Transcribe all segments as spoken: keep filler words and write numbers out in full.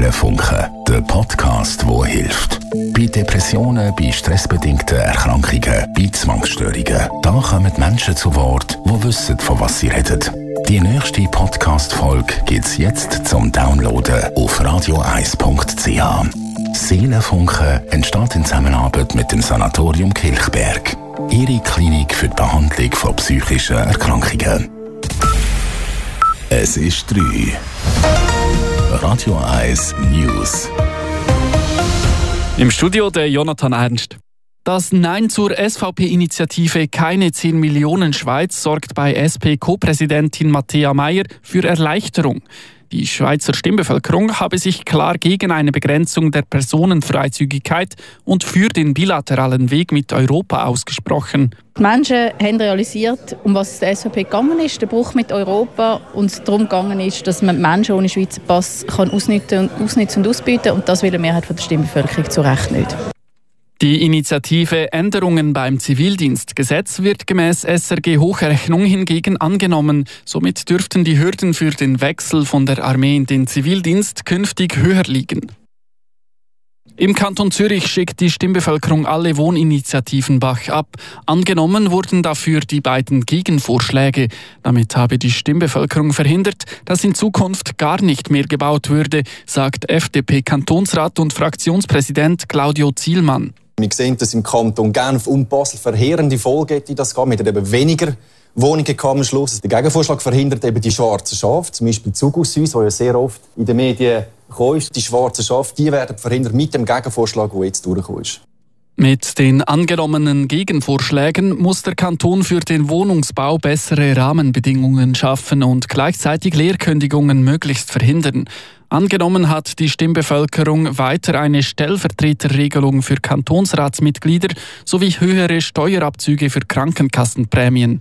Seelenfunken, der Podcast, der hilft. Bei Depressionen, bei stressbedingten Erkrankungen, bei Zwangsstörungen. Da kommen Menschen zu Wort, die wissen, von was sie reden. Die nächste Podcast-Folge gibt es jetzt zum Downloaden auf radio eis punkt c h. Seelenfunken entsteht in Zusammenarbeit mit dem Sanatorium Kilchberg. Ihre Klinik für die Behandlung von psychischen Erkrankungen. Es ist drei. Radio eins News. Im Studio der Jonathan Ernst. Das Nein zur S V P-Initiative Keine zehn Millionen Schweiz sorgt bei S P-Co-Präsidentin Matthäa Meier für Erleichterung. Die Schweizer Stimmbevölkerung habe sich klar gegen eine Begrenzung der Personenfreizügigkeit und für den bilateralen Weg mit Europa ausgesprochen. Die Menschen haben realisiert, um was es der S V P gegangen ist, der Bruch mit Europa, und es darum gegangen ist, dass man Menschen ohne Schweizer Pass kann ausnutzen, ausnutzen und ausbieten, und das will eine Mehrheit der Stimmbevölkerung zu Recht nicht. Die Initiative Änderungen beim Zivildienstgesetz wird gemäß S R G Hochrechnung hingegen angenommen. Somit dürften die Hürden für den Wechsel von der Armee in den Zivildienst künftig höher liegen. Im Kanton Zürich schickt die Stimmbevölkerung alle Wohninitiativen Bach ab. Angenommen wurden dafür die beiden Gegenvorschläge. Damit habe die Stimmbevölkerung verhindert, dass in Zukunft gar nicht mehr gebaut würde, sagt F D P-Kantonsrat und Fraktionspräsident Claudio Zielmann. Wir sehen, dass im Kanton Genf und Basel verheerende Folgen hat, das geht. Mit eben weniger Wohnungen kam am Schluss. Der Gegenvorschlag verhindert eben die schwarzen Schafe, zum Beispiel Zugaushäuser, die ja sehr oft in den Medien gekommen ist. Die schwarzen Schafe, die werden verhindert mit dem Gegenvorschlag, der jetzt durchgekommen ist. Mit den angenommenen Gegenvorschlägen muss der Kanton für den Wohnungsbau bessere Rahmenbedingungen schaffen und gleichzeitig Leerkündigungen möglichst verhindern. Angenommen hat die Stimmbevölkerung weiter eine Stellvertreterregelung für Kantonsratsmitglieder sowie höhere Steuerabzüge für Krankenkassenprämien.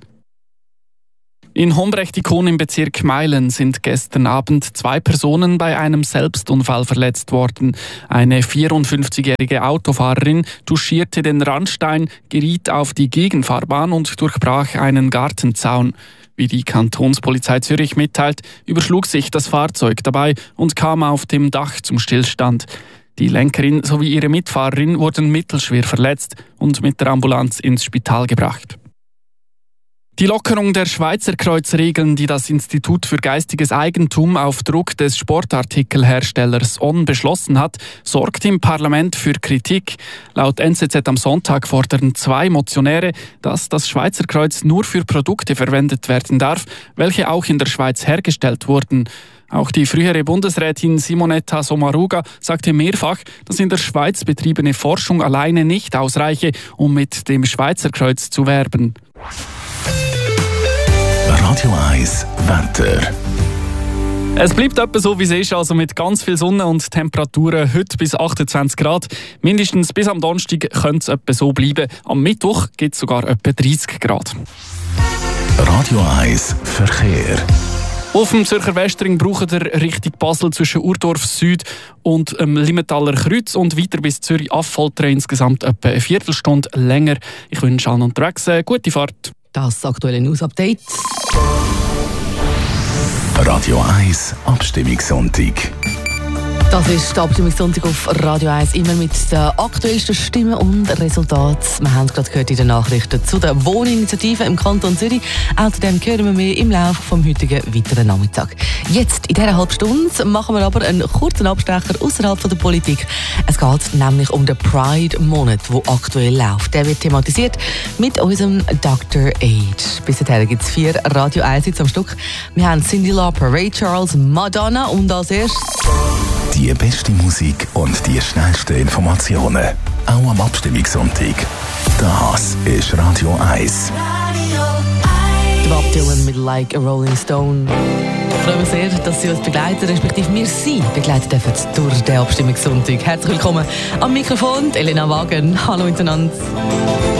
In Hombrechtikon im Bezirk Meilen sind gestern Abend zwei Personen bei einem Selbstunfall verletzt worden. Eine vierundfünfzigjährige Autofahrerin touchierte den Randstein, geriet auf die Gegenfahrbahn und durchbrach einen Gartenzaun. Wie die Kantonspolizei Zürich mitteilt, überschlug sich das Fahrzeug dabei und kam auf dem Dach zum Stillstand. Die Lenkerin sowie ihre Mitfahrerin wurden mittelschwer verletzt und mit der Ambulanz ins Spital gebracht. Die Lockerung der Schweizer Kreuzregeln, die das Institut für geistiges Eigentum auf Druck des Sportartikelherstellers On beschlossen hat, sorgt im Parlament für Kritik. Laut N Z Z am Sonntag fordern zwei Motionäre, dass das Schweizer Kreuz nur für Produkte verwendet werden darf, welche auch in der Schweiz hergestellt wurden. Auch die frühere Bundesrätin Simonetta Sommaruga sagte mehrfach, dass in der Schweiz betriebene Forschung alleine nicht ausreiche, um mit dem Schweizer Kreuz zu werben. Radio eins Wetter. Es bleibt etwa so, wie es ist, also mit ganz viel Sonne und Temperaturen heute bis achtundzwanzig Grad. Mindestens bis am Donnerstag könnte es etwa so bleiben. Am Mittwoch gibt es sogar etwa dreißig Grad. Radio eins Verkehr. Auf dem Zürcher Westring braucht ihr Richtung Basel zwischen Urdorf Süd und dem Limmetaler Kreuz und weiter bis Zürich-Affolter insgesamt etwa eine Viertelstunde länger. Ich wünsche allen unterwegs eine gute Fahrt. Das aktuelle News-Update. Radio eins Abstimmungssonntag. Das ist der Abstimmungssonntag auf Radio eins, immer mit den aktuellsten Stimmen und Resultaten. Wir haben gerade gehört in den Nachrichten zu der Wohninitiative im Kanton Zürich. Außerdem hören wir mehr im Laufe vom heutigen weiteren Nachmittag. Jetzt, in dieser halben Stunde, machen wir aber einen kurzen Abstecher außerhalb der Politik. Es geht nämlich um den Pride-Monat, der aktuell läuft. Der wird thematisiert mit unserem Doktor Age. Bis dahin gibt es vier Radio eins am Stück. Wir haben Cyndi Lauper, Ray Charles, Madonna und als erstes die beste Musik und die schnellsten Informationen. Auch am Abstimmungssonntag. Das ist Radio eins. Bob Dylan mit Like a Rolling Stone. Ich freue mich sehr, dass Sie uns begleiten, respektive wir Sie begleiten dürfen durch den Abstimmungssonntag. Herzlich willkommen am Mikrofon, Elena Wagen. Hallo miteinander.